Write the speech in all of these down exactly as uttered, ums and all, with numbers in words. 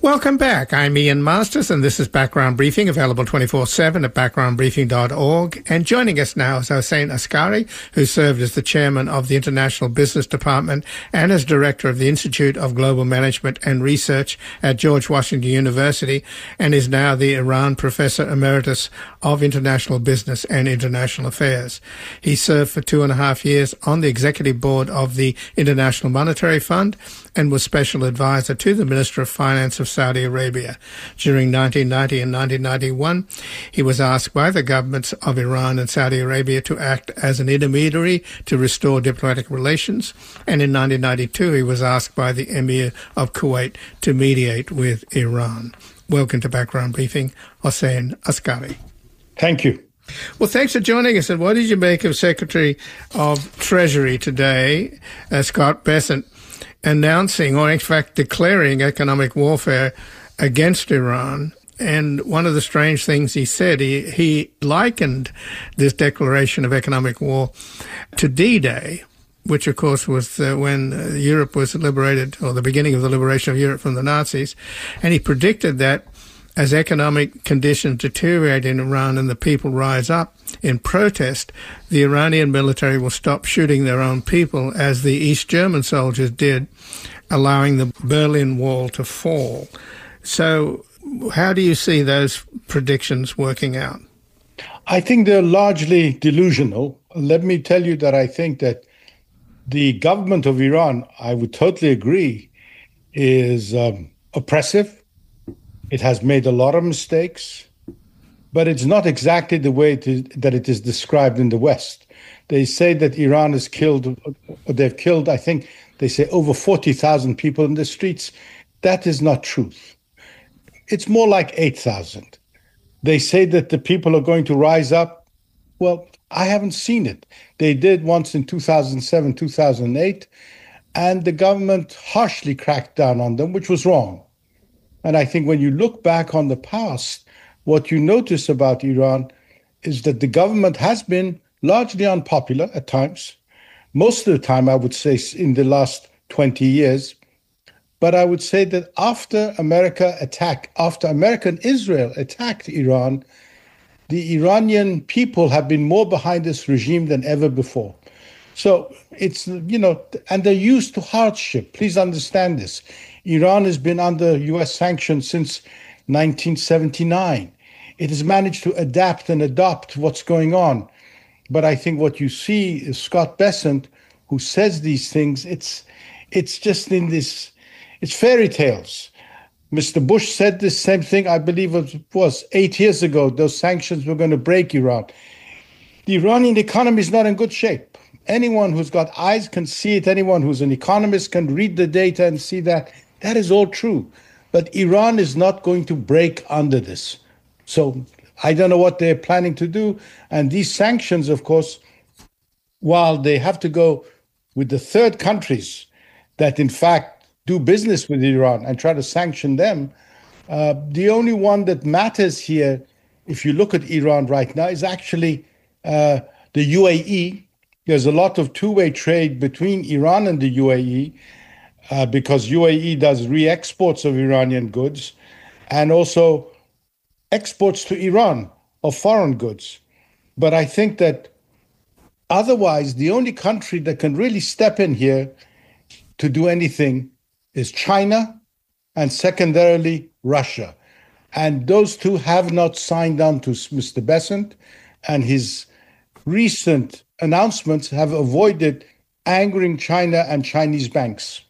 Welcome back. I'm Ian Masters, and this is Background Briefing, available twenty-four seven at background briefing dot org. And joining us now is Hossein Askari, who served as the chairman of the International Business Department and as director of the Institute of Global Management and Research at George Washington University, and is now the Iran Professor Emeritus of International Business and International Affairs. He served for two and a half years on the executive board of the International Monetary Fund and was special advisor to the Minister of Finance of Saudi Arabia. During nineteen ninety and nineteen ninety-one, he was asked by the governments of Iran and Saudi Arabia to act as an intermediary to restore diplomatic relations, and in nineteen ninety-two he was asked by the Emir of Kuwait to mediate with Iran. Welcome to Background Briefing, Hossein Askari. Thank you. Well, thanks for joining us. And what did you make of Secretary of Treasury today, uh, Scott Bessent, announcing, or in fact declaring, economic warfare against Iran? And one of the strange things he said, he, he likened this declaration of economic war to D-Day, which of course was uh, when uh, Europe was liberated, or the beginning of the liberation of Europe from the Nazis. And he predicted that as economic conditions deteriorate in Iran and the people rise up in protest, the Iranian military will stop shooting their own people, as the East German soldiers did, allowing the Berlin Wall to fall. So how do you see those predictions working out? I think they're largely delusional. Let me tell you that I think that the government of Iran, I would totally agree, is um, oppressive. It has made a lot of mistakes, but it's not exactly the way it is, that it is described in the West. They say that Iran has killed, they've killed, I think they say over forty thousand people in the streets. That is not truth. It's more like eight thousand. They say that the people are going to rise up. Well, I haven't seen it. They did once in two thousand seven, two thousand eight, and the government harshly cracked down on them, which was wrong. And I think when you look back on the past, what you notice about Iran is that the government has been largely unpopular at times. Most of the time, I would say, in the last twenty years. But I would say that after America attacked, after America and Israel attacked Iran, the Iranian people have been more behind this regime than ever before. So it's, you know, and they're used to hardship. Please understand this. Iran has been under U S sanctions since nineteen seventy-nine. It has managed to adapt and adopt what's going on. But I think what you see is Scott Bessent, who says these things, it's it's just in this, it's fairy tales. Mister Bush said the same thing, I believe it was eight years ago. Those sanctions were going to break Iran. The Iranian economy is not in good shape. Anyone who's got eyes can see it. Anyone who's an economist can read the data and see that. That is all true. But Iran is not going to break under this. So I don't know what they're planning to do. And these sanctions, of course, while they have to go with the third countries that, in fact, do business with Iran and try to sanction them, uh, the only one that matters here, if you look at Iran right now, is actually uh, the U A E. There's a lot of two-way trade between Iran and the U A E uh, because U A E does re-exports of Iranian goods and also exports to Iran of foreign goods. But I think that otherwise, the only country that can really step in here to do anything is China and secondarily Russia. And those two have not signed on to Mister Bessent, and his recent announcements have avoided angering China and Chinese banks.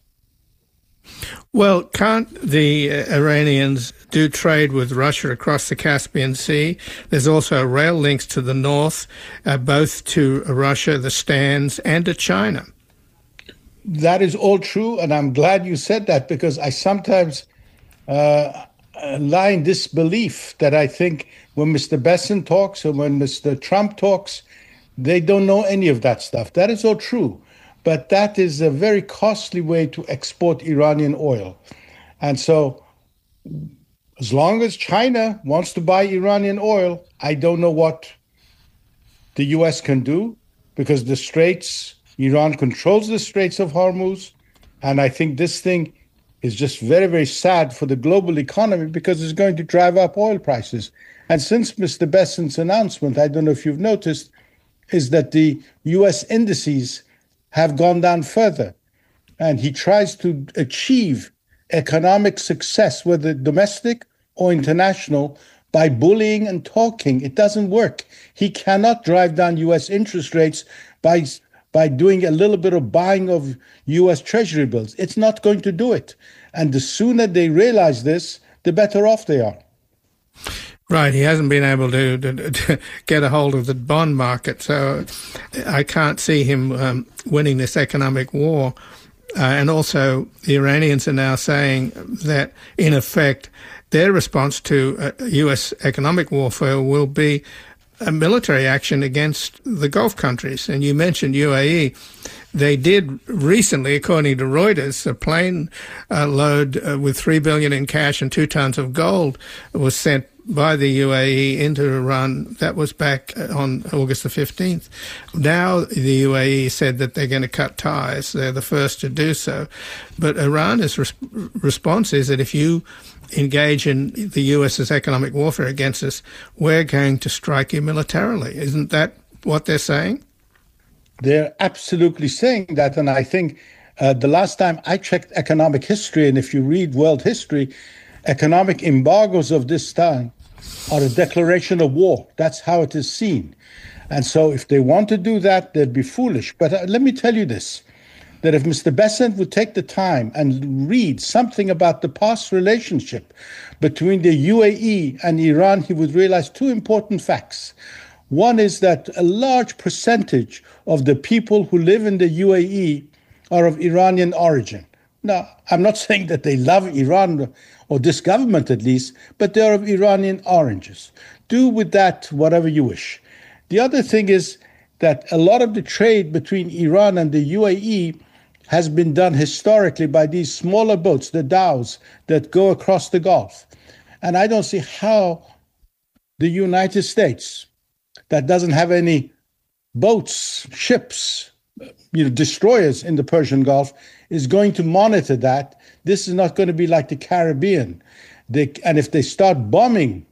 Well, can't the uh, Iranians do trade with Russia across the Caspian Sea? There's also rail links to the north, uh, both to Russia, the Stans, and to China. That is all true, and I'm glad you said that, because I sometimes uh, lie in disbelief that I think when Mister Bessent talks or when Mister Trump talks, they don't know any of that stuff. That is all true. But that is a very costly way to export Iranian oil. And so as long as China wants to buy Iranian oil, I don't know what the U S can do, because the Straits, Iran controls the Straits of Hormuz. And I think this thing is just very, very sad for the global economy because it's going to drive up oil prices. And since Mister Bessent's announcement, I don't know if you've noticed, is that the U S indices have gone down further. And he tries to achieve economic success, whether domestic or international, by bullying and talking. It doesn't work. He cannot drive down U S interest rates by by doing a little bit of buying of U S Treasury bills. It's not going to do it. And the sooner they realize this, the better off they are. Right. He hasn't been able to, to, to get a hold of the bond market. So I can't see him um, winning this economic war. Uh, and also, the Iranians are now saying that, in effect, their response to uh, U S economic warfare will be a military action against the Gulf countries. And you mentioned U A E. They did recently, according to Reuters, a plane uh, load uh, with three billion dollars in cash and two tons of gold was sent by the U A E into Iran. That was back on August the fifteenth. Now the U A E said that they're going to cut ties. They're the first to do so. But Iran's res- response is that if you engage in the US's economic warfare against us, we're going to strike you militarily. Isn't that what they're saying? They're absolutely saying that. And I think uh, the last time I checked economic history, and if you read world history, economic embargoes of this time are a declaration of war. That's how it is seen. And so if they want to do that, they'd be foolish. But uh, let me tell you this, that if Mister Bessent would take the time and read something about the past relationship between the U A E and Iran, he would realize two important facts. One is that a large percentage of the people who live in the U A E are of Iranian origin. Now, I'm not saying that they love Iran, or this government at least, but they're of Iranian origins. Do with that whatever you wish. The other thing is that a lot of the trade between Iran and the U A E has been done historically by these smaller boats, the dhows, that go across the Gulf. And I don't see how the United States, that doesn't have any boats, ships, you know, destroyers in the Persian Gulf, is going to monitor that. This is not going to be like the Caribbean. They, and if they start bombing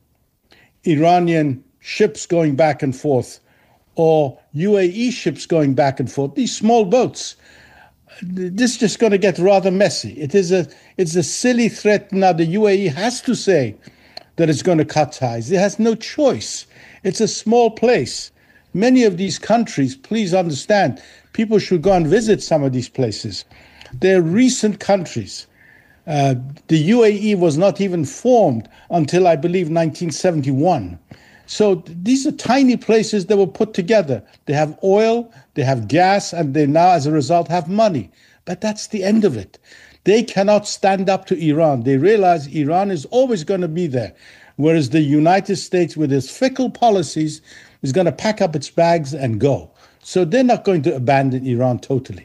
Iranian ships going back and forth, or U A E ships going back and forth, these small boats, this is just going to get rather messy. It is a, it's a silly threat. Now the U A E has to say that it's going to cut ties. It has no choice. It's a small place. Many of these countries, please understand, people should go and visit some of these places. They're recent countries. Uh, the U A E was not even formed until, I believe, nineteen seventy-one. So these are tiny places that were put together. They have oil, they have gas, and they now, as a result, have money. But that's the end of it. They cannot stand up to Iran. They realize Iran is always going to be there, whereas the United States, with its fickle policies, is going to pack up its bags and go. So they're not going to abandon Iran totally.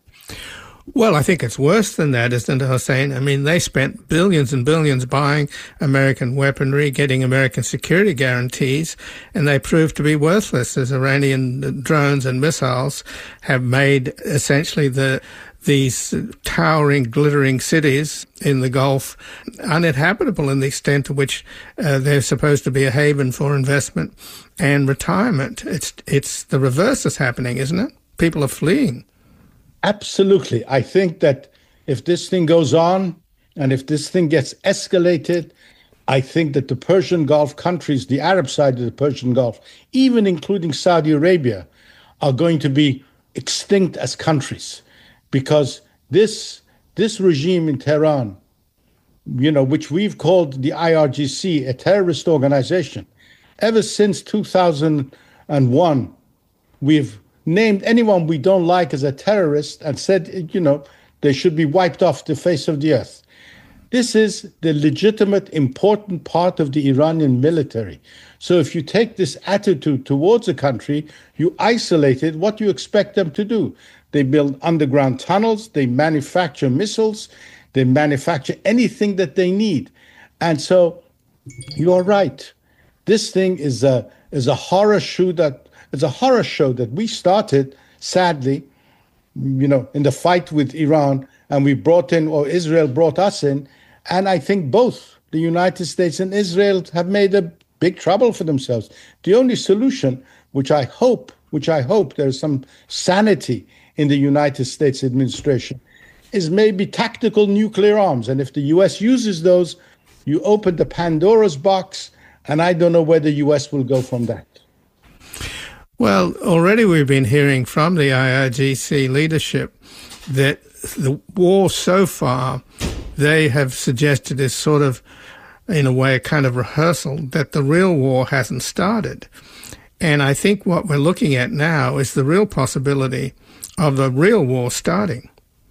Well, I think it's worse than that, isn't it, Hossein? I mean, they spent billions and billions buying American weaponry, getting American security guarantees, and they proved to be worthless, as Iranian drones and missiles have made essentially the these towering, glittering cities in the Gulf uninhabitable in the extent to which uh, they're supposed to be a haven for investment and retirement. It's it's the reverse that's happening, isn't it? People are fleeing. Absolutely. I think that if this thing goes on and if this thing gets escalated, I think that the Persian Gulf countries, the Arab side of the Persian Gulf, even including Saudi Arabia, are going to be extinct as countries, because this this regime in Tehran, you know, which we've called the I R G C, a terrorist organization, ever since two thousand one, we've named anyone we don't like as a terrorist and said, you know, they should be wiped off the face of the earth. This is the legitimate, important part of the Iranian military. So if you take this attitude towards a country, you isolate it, what do you expect them to do? They build underground tunnels, they manufacture missiles, they manufacture anything that they need. And so you're right. This thing is a is a horror show that It's a horror show that we started, sadly, you know, in the fight with Iran and we brought in, or Israel brought us in. And I think both the United States and Israel have made a big trouble for themselves. The only solution, which I hope, which I hope there's some sanity in the United States administration, is maybe tactical nuclear arms. And if the U S uses those, you open the Pandora's box, and I don't know where the U S will go from that. Well, already we've been hearing from the I R G C leadership that the war so far, they have suggested is sort of, in a way, a kind of rehearsal, that the real war hasn't started. And I think what we're looking at now is the real possibility of the real war starting.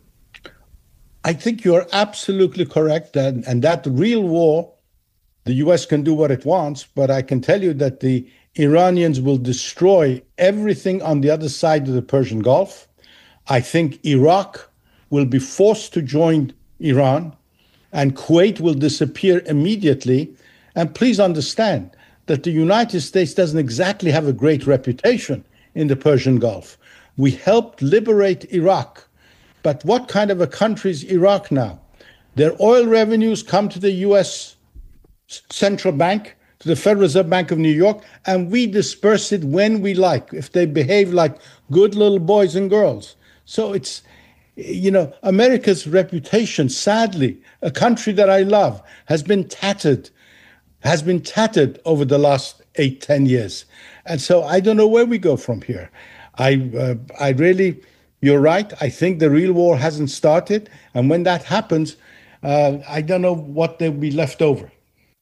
I think you're absolutely correct, and, and that real war, the U S can do what it wants, but I can tell you that the Iranians will destroy everything on the other side of the Persian Gulf. I think Iraq will be forced to join Iran, and Kuwait will disappear immediately. And please understand that the United States doesn't exactly have a great reputation in the Persian Gulf. We helped liberate Iraq. But what kind of a country is Iraq now? Their oil revenues come to the U S Central Bank, to the Federal Reserve Bank of New York, and we disperse it when we like, if they behave like good little boys and girls. So it's, you know, America's reputation, sadly, a country that I love, has been tattered, has been tattered over the last eight, ten years. And so I don't know where we go from here. I, uh, I really... You're right. I think the real war hasn't started. And when that happens, uh, I don't know what they'll be left over.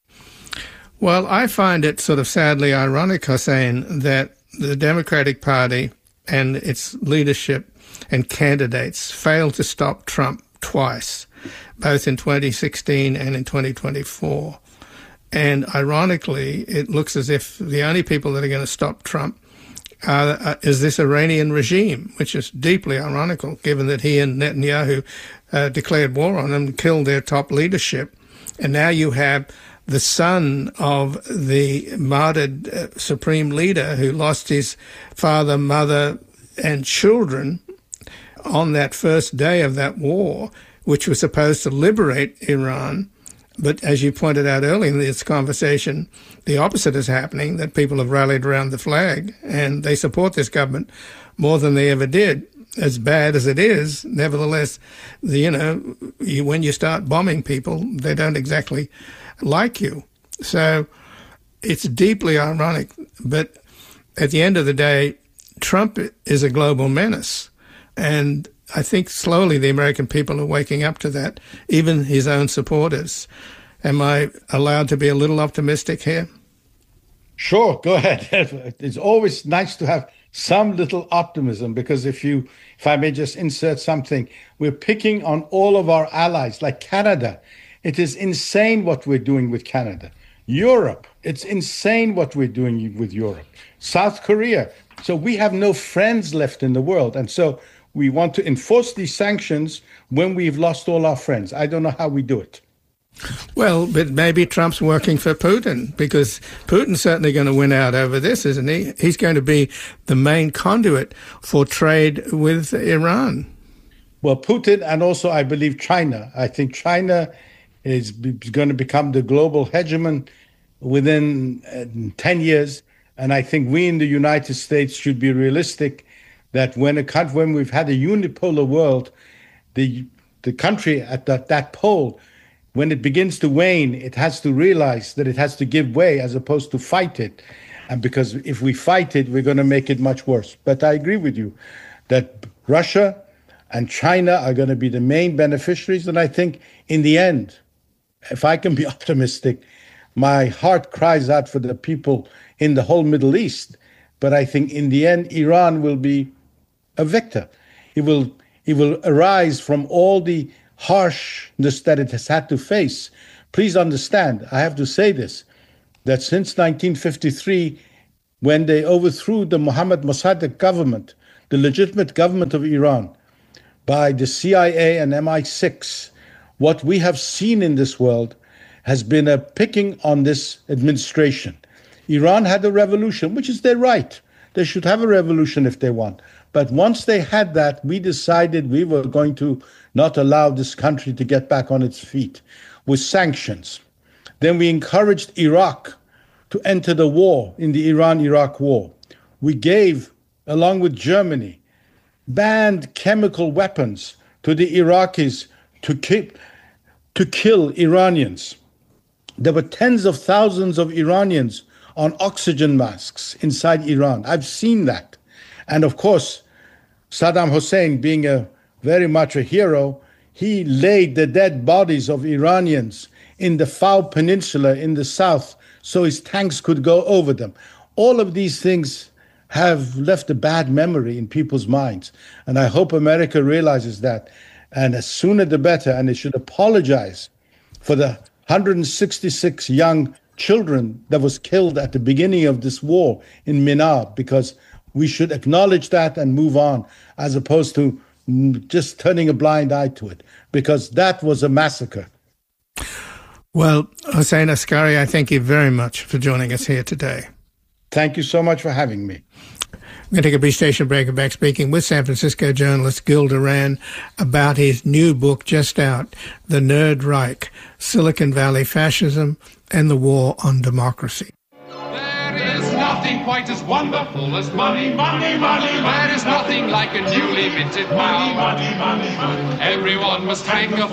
Well, I find it sort of sadly ironic, Hossein, that the Democratic Party and its leadership and candidates failed to stop Trump twice, both in twenty sixteen and in twenty twenty-four. And ironically, it looks as if the only people that are going to stop Trump Uh, uh, is this Iranian regime, which is deeply ironical, given that he and Netanyahu uh, declared war on them, killed their top leadership. And now you have the son of the martyred uh, supreme leader who lost his father, mother, and children on that first day of that war, which was supposed to liberate Iran. But as you pointed out earlier in this conversation, the opposite is happening, that people have rallied around the flag and they support this government more than they ever did. As bad as it is, nevertheless, the, you know, you, when you start bombing people, they don't exactly like you. So it's deeply ironic. But at the end of the day, Trump is a global menace. And I think slowly the American people are waking up to that, even his own supporters. Am I allowed to be a little optimistic here? Sure, go ahead. It's always nice to have some little optimism, because if you, if I may just insert something, we're picking on all of our allies, like Canada. It is insane what we're doing with Canada. Europe, it's insane what we're doing with Europe. South Korea. So we have no friends left in the world. And so we want to enforce these sanctions when we've lost all our friends. I don't know how we do it. Well, but maybe Trump's working for Putin, because Putin's certainly going to win out over this, isn't he? He's going to be the main conduit for trade with Iran. Well, Putin, and also I believe China. I think China is going to become the global hegemon within uh, ten years. And I think we in the United States should be realistic that when a country, when we've had a unipolar world, the the country at that, that pole, when it begins to wane, it has to realize that it has to give way as opposed to fight it. And because if we fight it, we're going to make it much worse. But I agree with you that Russia and China are going to be the main beneficiaries. And I think in the end, if I can be optimistic, my heart cries out for the people in the whole Middle East. But I think in the end, Iran will be a victor. It will, it will arise from all the harshness that it has had to face. Please understand, I have to say this, that since nineteen fifty-three, when they overthrew the Mohammad Mossadegh government, the legitimate government of Iran, by the C I A and M I six, what we have seen in this world has been a picking on this administration. Iran had a revolution, which is their right. They should have a revolution if they want. But once they had that, we decided we were going to not allow this country to get back on its feet with sanctions. Then we encouraged Iraq to enter the war in the Iran-Iraq war. We gave, along with Germany, banned chemical weapons to the Iraqis to keep, to kill Iranians. There were tens of thousands of Iranians on oxygen masks inside Iran. I've seen that. And of course, Saddam Hussein, being a very much a hero, he laid the dead bodies of Iranians in the Fao Peninsula in the south so his tanks could go over them. All of these things have left a bad memory in people's minds. And I hope America realizes that. And as sooner the better. And it should apologize for the one hundred sixty-six young children that was killed at the beginning of this war in Minab, because we should acknowledge that and move on, as opposed to just turning a blind eye to it, because that was a massacre. Well, Hossein Askari, I thank you very much for joining us here today. Thank you so much for having me. We're going to take a brief station break and back speaking with San Francisco journalist Gil Duran about his new book just out, The Nerd Reich, Silicon Valley Fascism and the War on Democracy. There is nothing quite as wonderful as money, money, money. There is nothing like a newly minted pound. Money, money, money, money. Everyone must hang a